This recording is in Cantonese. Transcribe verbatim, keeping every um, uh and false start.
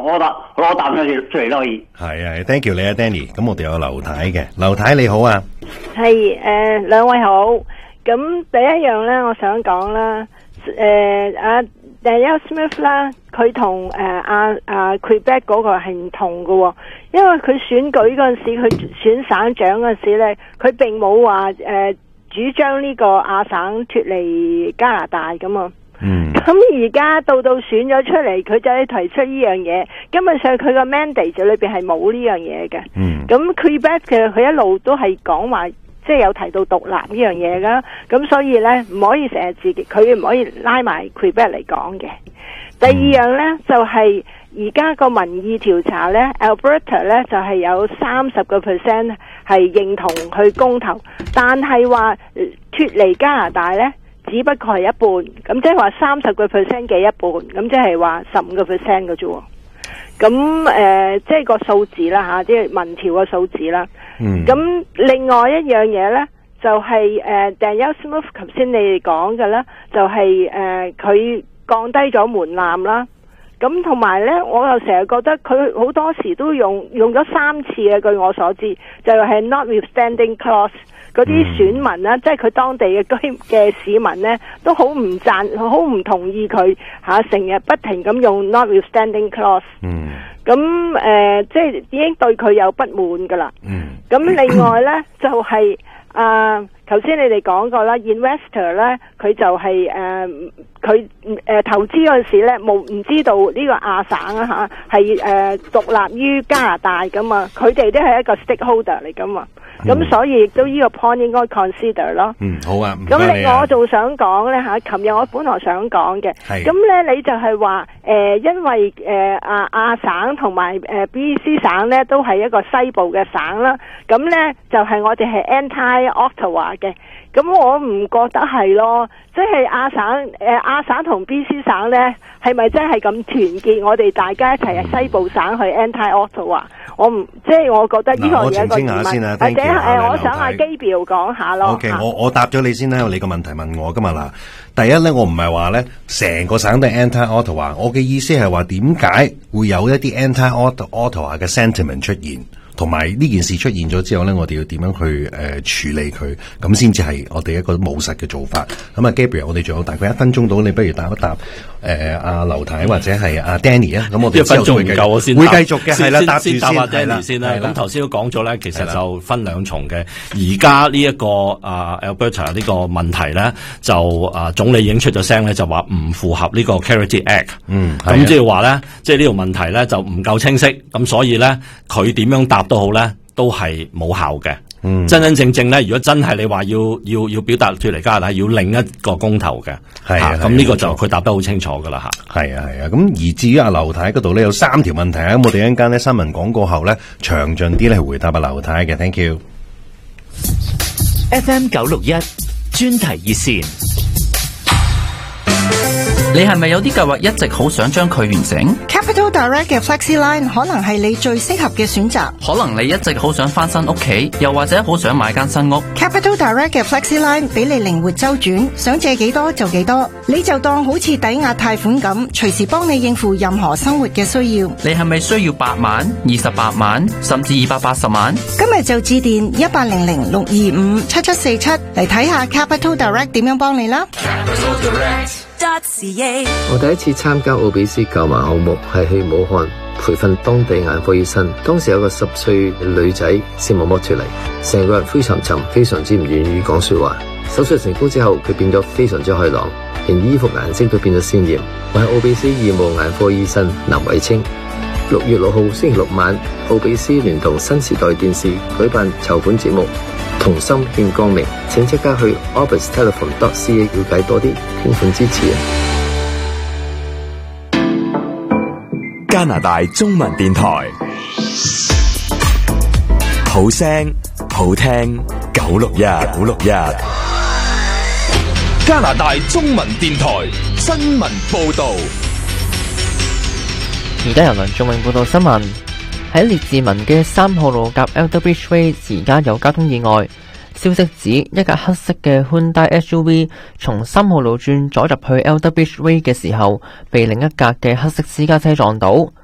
攞啖攞啖出嚟出嚟都可以。 係啊 ，thank you 你啊 ，Danny。咁我哋有劉太嘅，劉太你好啊。 係誒，兩位好。咁第一樣咧，我想講啦，誒阿 Danielle Smith 啦，佢同誒阿阿 Quebec 嗰個係唔同嘅，因為佢選舉嗰陣時，佢選省長嗰陣時咧，佢並冇話誒主張呢個亞省脫離加拿大噶嘛。嗯。咁而家到到選咗出嚟，佢就係提出呢樣嘢，根本上佢個 mandate 裏邊係冇呢樣嘢嘅。嗯。咁 Quebec 嘅佢一路都係講話。即係有提到獨立呢樣嘢噶，咁所以呢，唔可以成日自己，佢唔可以拉埋 Quebec 嚟講嘅。第二樣呢，就係而家個民意調查呢 Alberta 呢就係、是、有三十個 percent 係認同去公投，但係話脫離加拿大呢，只不過係一半，咁即係話三十個 percent 嘅一半，咁即係話十五個 percent 嘅啫。咁誒、呃，即係個數字啦吓，即係民調個數字啦。嗯。咁另外一樣嘢咧，就係誒 Danielle Smith 頭先你哋講嘅咧，就係誒佢降低咗門檻啦。咁同埋咧，我又成日覺得佢好多時都用用咗三次嘅，據我所知，就係、是、notwithstanding clause 嗰啲選民啦，嗯、即係佢當地嘅居嘅市民咧，都好唔贊，好唔同意佢吓，成日不停咁用 notwithstanding clause。嗯。咁誒、呃，即係已經對佢有不滿噶啦。嗯。咁另外咧，就係、是、啊，頭、呃、先你哋講過啦 ，investor 咧，佢就係、是、誒，佢、呃、誒、呃、投資嗰陣時咧，冇唔知道呢個亞省啊吓，係誒獨立於加拿大噶嘛，佢哋都係一個 stakeholder 嚟噶嘛。咁、嗯、所以亦都呢個 point 應該 consider 咯。嗯，好啊。咁另外我仲想講咧吓，琴日我本來想講嘅，咁咧你就係話誒，因為誒亞亞省同埋誒 B C 省咧都係一個西部嘅省啦，咁咧就係、是、我哋係 anti Ottawa 嘅，咁我唔覺得係咯，即係亞省誒亞省同 B C 省咧係咪真係咁團結？我哋大家一齊係西部省去 anti Ottawa？我唔即係我覺得呢個嘢一個疑問，或者誒，我想阿基表講下咯。 OK，我我答咗你先啦，你個問題問我噶嘛嗱。第一咧，我唔係話咧成個省都係 anti Ottawa，我嘅意思係話點解會有一啲 anti Ottawa 嘅 sentiment 出現，同埋呢件事出現咗之後咧，我哋要點樣去誒、呃、處理佢，咁先至係我哋一個務實嘅做法。咁啊 Gabriel，我哋仲有大概一分鐘到，你不如答一答誒阿劉太或者係阿 Danny 啊。咁我哋之後會繼續，先會繼續嘅係啦，答住先。先答阿 Danny 先啦。咁頭先都講咗咧，其實就分兩重嘅。而家呢一個啊 Alberta 呢個問題咧，就啊總理已經出咗聲咧，就話唔符合呢個 Clarity Act。嗯，咁即係話咧，即係呢條問題咧就唔夠清晰，咁所以咧佢點樣答都好咧，都係冇效嘅。嗯，真真正正咧，如果真係你話要要要表達脫離加拿大，要另一個公投嘅，係啊，咁呢、啊、個就佢答得好清楚噶啦吓。係啊係啊，咁、啊、而至於阿劉太嗰度咧，有三條問題啊，咁我哋一陣間咧新聞廣告後咧，詳盡啲咧回答阿劉太嘅 ，thank you。 F M 九六一專題熱線。你係咪有啲計劃一直好想將佢完成 ？Capital Direct 嘅 Flexi Line 可能係你最適合嘅選擇。 可能你一直好想翻新屋企，又或者好想買間新屋。 Capital Direct 嘅 Flexi Line 俾你靈活周轉，想借幾多就幾多，你就當好似抵押貸款咁，隨時幫你應付任何生活嘅需要。 你係咪需要八萬、二十八萬，甚至二百八十萬？ 今日就致電一八零零六二五七七四七嚟睇下 Capital Direct 點樣幫你啦。 我第一次參加奧比斯購買項目係去武漢培訓當地眼科醫生，當時有個十歲嘅女仔視網膜脫離，成個人灰沉沉，非常之唔願意講說話。手術成功之後，佢變咗非常之開朗，連衣服顏色都變得鮮艷。我係奧比斯義務眼科醫生林偉清。六月六號星期六晚，奧比斯聯同新時代電視舉辦籌款節目，同心獻光明，請即刻去 orbis telephone dot c a 了解多啲，捐款支持啊！ 加拿大中文電台，好聲好聽，九六一九六一。加拿大中文電台新聞報道。 而家由梁仲永報道新聞。喺列治文嘅三號路夾 Elderbridge Way 而家有交通意外，消息指一架黑色嘅 Hyundai S U V 從三號路轉左入去 Elderbridge Way 嘅時候，被另一架嘅黑色私家車撞到。